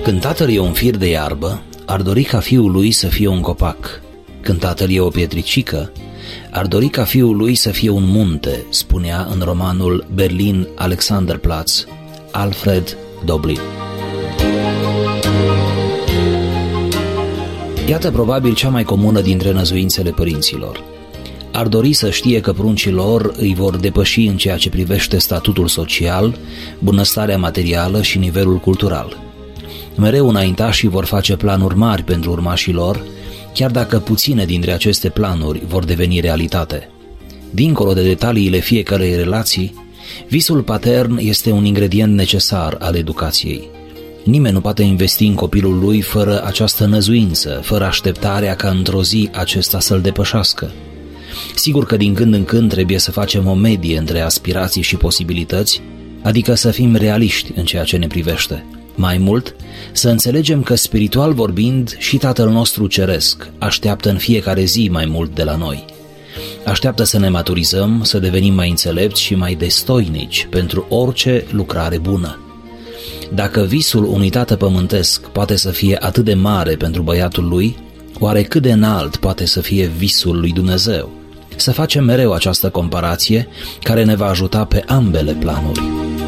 Când tatăl e un fir de iarbă, ar dori ca fiul lui să fie un copac. Când tatăl e o pietricică, ar dori ca fiul lui să fie un munte, spunea în romanul Berlin Alexanderplatz Alfred Doblin. Iată probabil cea mai comună dintre năzuințele părinților. Ar dori să știe că pruncii lor îi vor depăși în ceea ce privește statutul social, bunăstarea materială și nivelul cultural. Mereu înaintașii vor face planuri mari pentru urmașii lor, chiar dacă puține dintre aceste planuri vor deveni realitate. Dincolo de detaliile fiecărei relații, visul patern este un ingredient necesar al educației. Nimeni nu poate investi în copilul lui fără această năzuință, fără așteptarea ca într-o zi acesta să-l depășească. Sigur că din când în când trebuie să facem o medie între aspirații și posibilități, adică să fim realiști în ceea ce ne privește. Mai mult, să înțelegem că spiritual vorbind și Tatăl nostru Ceresc așteaptă în fiecare zi mai mult de la noi. Așteaptă să ne maturizăm, să devenim mai înțelepți și mai destoinici pentru orice lucrare bună. Dacă visul unui tată pământesc poate să fie atât de mare pentru băiatul lui, oare cât de înalt poate să fie visul lui Dumnezeu? Să facem mereu această comparație care ne va ajuta pe ambele planuri.